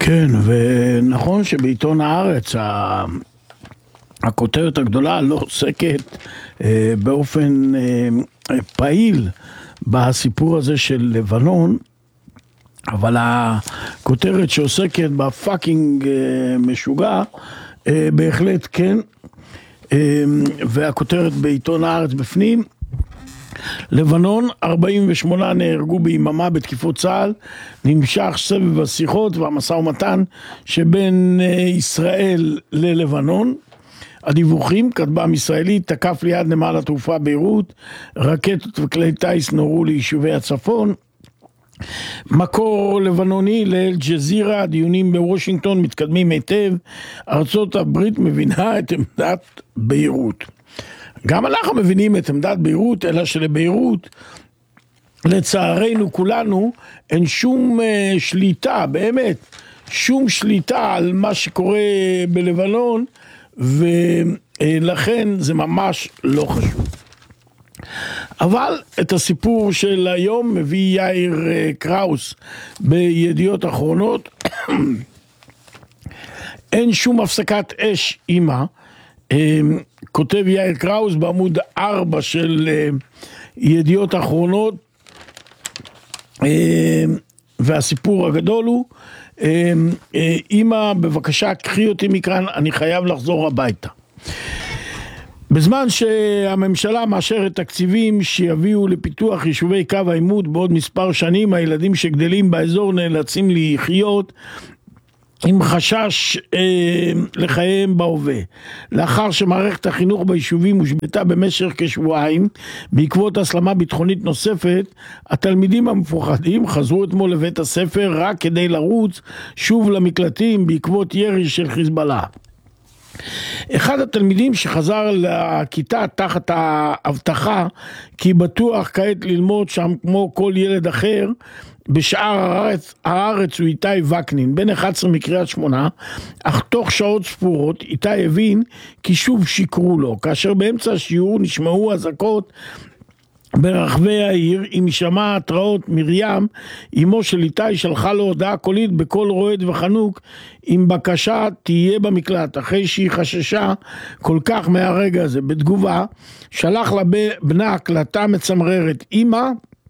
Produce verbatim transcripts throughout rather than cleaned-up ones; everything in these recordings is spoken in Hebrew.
כן, ונכון שבעיתון הארץ הכותרת הגדולה לא עוסקת אה, באופן אה, פעיל בסיפור הזה של לבנון, אבל הכותרת שעוסקת בפאקינג אה, משוגע אה, בהחלט כן, אה, והכותרת בעיתון הארץ בפנים: לבנון, ארבעים ושמונה נהרגו ביממה בתקיפות צה"ל, נמשך סבב השיחות והמשא ומתן שבין ישראל ללבנון. הדיווחים: כטב"ם ישראלי תקף ליד נמל התעופה ביירות, רקטות וכלי טייס נורו ליישובי הצפון. מקור לבנוני לאל-ג'זירה: הדיונים בוושינגטון מתקדמים היטב, ארצות הברית מבינה את עמדת ביירות. גם אנחנו מבינים את עמדת ביירות, אלא שלביירות, לצערנו כולנו, אין שום uh, שליטה, באמת, שום שליטה על מה שקורה בלבנון, ולכן זה ממש לא חשוב. אבל את הסיפור של היום מביא יאיר uh, קראוס בידיעות אחרונות. אין שום הפסקת אש אימה, כותב יאיר קראוס בעמוד ארבע של ידיעות אחרונות, והסיפור הגדול הוא: אמא, בבקשה קחי אותי מכאן, אני חייב לחזור הביתה. בזמן שהממשלה מאשרת תקציבים שיביאו לפיתוח יישובי קו העימות בעוד מספר שנים, הילדים שגדלים באזור נאלצים לחיות עם חשש אה, לחייהם בהווה. לאחר שמערכת החינוך ביישובים הושבתה במשך כשבועיים בעקבות הסלמה ביטחונית נוספת, התלמידים המפוחדים חזרו אתמול לבית הספר רק כדי לרוץ שוב למקלטים בעקבות ירי של חיזבאללה. אחד התלמידים שחזר לכיתה תחת ההבטחה כי בטוח כעת ללמוד שם כמו כל ילד אחר בשאר הארץ, הארץ הוא איתי וקנין, בן אחת עשרה מקריית שמונה, אך תוך שעות ספורות איתי הבין כי שוב שיקרו לו, כאשר באמצע השיעור נשמעו אזעקות ברחבי העיר. עם משמע התראות, מרים, אמו של איתי, שלחה לו הודעה קולית בקול רועד וחנוק עם בקשה תהיה במקלט, אחרי שהיא חששה כל כך מהרגע הזה. בתגובה שלח לבנה הקלטה מצמררת: אמא,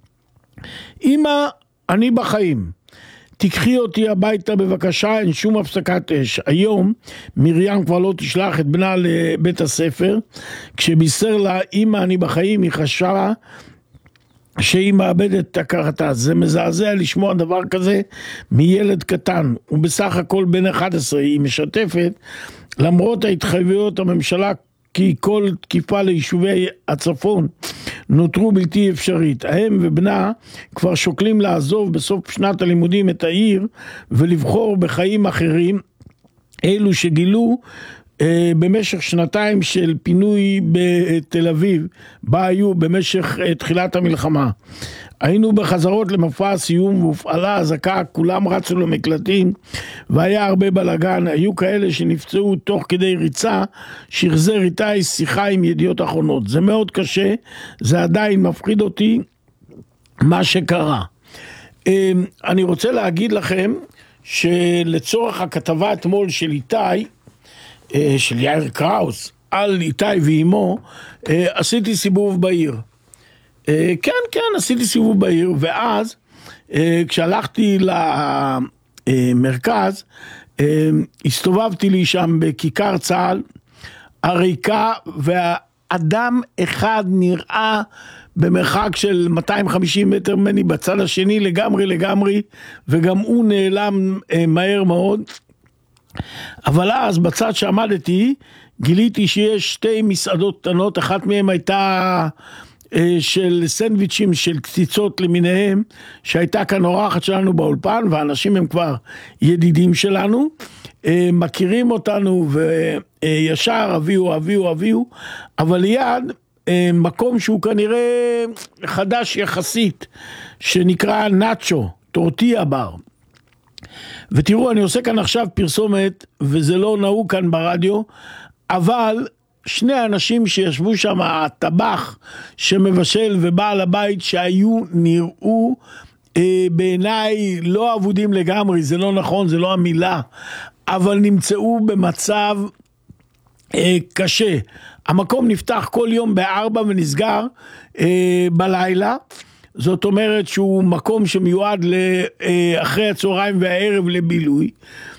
אמא, אני בחיים, תקחי אותי הביתה בבקשה, אין שום הפסקת אש. היום מרים כבר לא תשלח את בנה לבית הספר. כשבישר לה אמא אני בחיים, היא חשבה שהיא מאבדת את הכרתה. זה מזעזע לשמוע דבר כזה מילד קטן, הוא בסך הכל בן אחת עשרה. היא משתפת: למרות ההתחייבויות הממשלה כי כל תקיפה ליישובי הצפון נותרו בלתי אפשרית, האם ובנה כבר שוקלים לעזוב בסוף שנת הלימודים את העיר ולבחור בחיים אחרים, אלו שגילו אה, במשך שנתיים של פינוי בתל אביב, בה היו במשך אה, תחילת המלחמה. היינו בחזרות למופע הסיום והופעלה אזעקה, כולם רצו למקלטים והיה הרבה בלגן. היו כאלה שנפצעו תוך כדי ריצה, שחזר איתי שיחה עם ידיעות אחרונות. זה מאוד קשה, זה עדיין מפחיד אותי מה שקרה. אני רוצה להגיד לכם שלצורך הכתבה אתמול של איתי, של יאיר קראוס, על איתי ואימו, עשיתי סיבוב בעיר. כן, כן, עשיתי סיבוב בעיר, ואז כשהלכתי למרכז, הסתובבתי לי שם בכיכר צה"ל הריקה, והאדם אחד נראה במרחק של מאתיים וחמישים מטר ממני בצד השני לגמרי לגמרי, וגם הוא נעלם מהר מאוד. אבל אז בצד שעמדתי גיליתי שיש שתי מסעדות קטנות, אחת מהן הייתה של סנדוויצ'ים של קציצות למיניהם, שהייתה כאן אורחת שלנו באולפן, ואנשים הם כבר ידידים שלנו, מכירים אותנו וישר אביהו אביהו אביהו, אבל ליד מקום שהוא כנראה חדש יחסית, שנקרא נאצ'ו, טורטיה בר. ותראו, אני עושה כאן עכשיו פרסומת, וזה לא נהוג כאן ברדיו, אבל שני האנשים שישבו שם, הטבח שמבשל ובעל הבית, שהיו, נראו בעיניי לא עבודים לגמרי, זה לא נכון, זה לא המילה, אבל נמצאו במצב קשה. המקום נפתח כל יום בארבע ונסגר בלילה, זאת אומרת שהוא מקום שמיועד לאחרי הצהריים והערב לבילוי,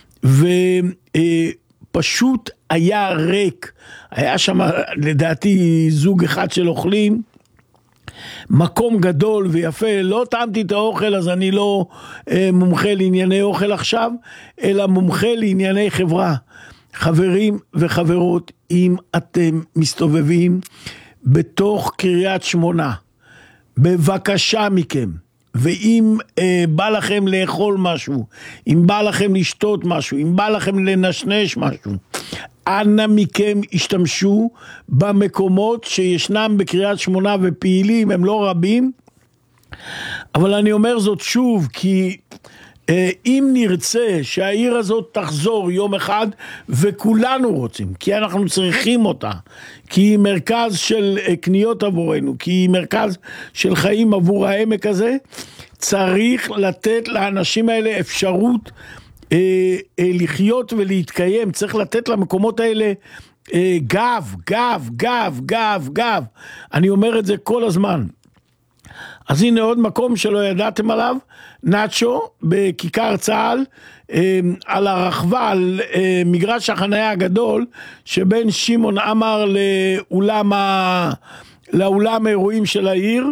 ופשוט היה ריק. היה שם לדעתי זוג אחד של אוכלים, מקום גדול ויפה. לא טעמתי את האוכל, אז אני לא מומחה לענייני אוכל עכשיו, אלא מומחה לענייני חברה. חברים וחברות, אם אתם מסתובבים בתוך קריית שמונה, בבקשה מכם, ואם אה, בא לכם לאכול משהו, אם בא לכם לשתות משהו, אם בא לכם לנשנש משהו, אנא מכם השתמשו במקומות שישנם בקריית שמונה ופעילים, הם לא רבים, אבל אני אומר זאת שוב, כי אם נרצה שהעיר הזאת תחזור יום אחד, וכולנו רוצים, כי אנחנו צריכים אותה, כי היא מרכז של קניות עבורנו, כי היא מרכז של חיים עבור העמק הזה, צריך לתת לאנשים האלה אפשרות אה, אה, לחיות ולהתקיים. צריך לתת למקומות האלה אה, גב, גב, גב, גב, גב. אני אומר את זה כל הזמן. אז הנה עוד מקום שלא ידעתם עליו, נאצ'ו בכיכר צהל, על הרחבה, על מגרש החניה הגדול שבין שמעון עמר לאולם, ה... לאולם האירועים של העיר.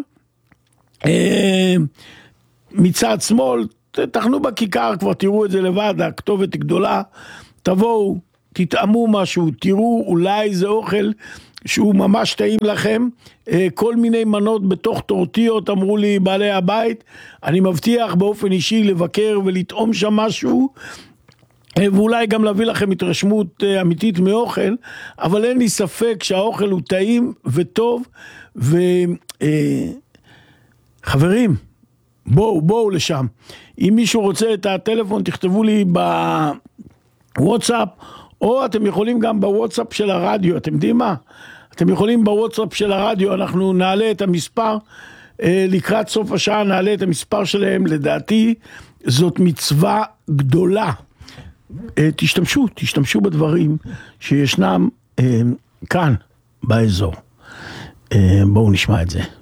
מצד שמאל, תחנו בכיכר, כבר תראו את זה לבד, הכתובת גדולה, תבואו, תטעמו משהו, תראו, אולי זה אוכל שהוא ממש טעים לכם, כל מיני מנות בתוך טורטיות, אמרו לי בעלי הבית, אני מבטיח באופן אישי לבקר ולטעום שם משהו, ואולי גם להביא לכם התרשמות אמיתית מאוכל, אבל אין לי ספק שהאוכל הוא טעים וטוב, וחברים, בואו, בואו לשם. אם מישהו רוצה את הטלפון, תכתבו לי בוואטסאפ, או אתם יכולים גם בוואטסאפ של הרדיו, אתם יודעים מה? אתם יכולים בוואטסאפ של הרדיו, אנחנו נעלה את המספר, לקראת סוף השעה נעלה את המספר שלהם, לדעתי זאת מצווה גדולה. תשתמשו, תשתמשו בדברים שישנם כאן באזור. בואו נשמע את זה.